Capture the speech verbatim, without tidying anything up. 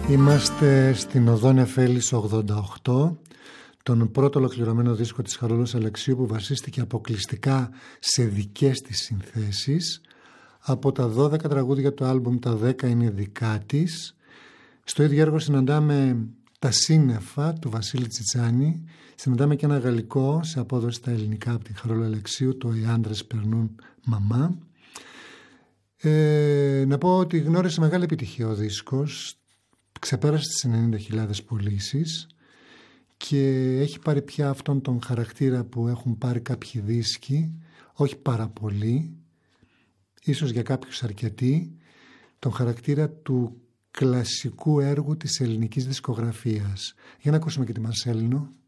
Είμαστε στην οδό Νεφέλης ογδόντα οκτώ, τον πρώτο ολοκληρωμένο δίσκο της Χαρούλας Αλεξίου, που βασίστηκε αποκλειστικά σε δικές της συνθέσεις. Από τα δώδεκα τραγούδια του άλμπουμ, τα δέκα είναι δικά της. Στο ίδιο έργο συναντάμε τα σύννεφα του Βασίλη Τσιτσάνη, συναντάμε και ένα γαλλικό σε απόδοση στα ελληνικά από την Χαρούλα Αλεξίου, το «Οι άντρες περνούν μαμά». Ε, να πω ότι γνώρισε μεγάλη επιτυχία ο δίσκος, ξεπέρασε τις ενενήντα χιλιάδες πωλήσεις και έχει πάρει πια αυτόν τον χαρακτήρα που έχουν πάρει κάποιοι δίσκοι, όχι πάρα πολλοί, ίσως για κάποιους αρκετοί, τον χαρακτήρα του κλασικού έργου της ελληνικής δισκογραφίας. Για να ακούσουμε και τη Μαρσέλινο.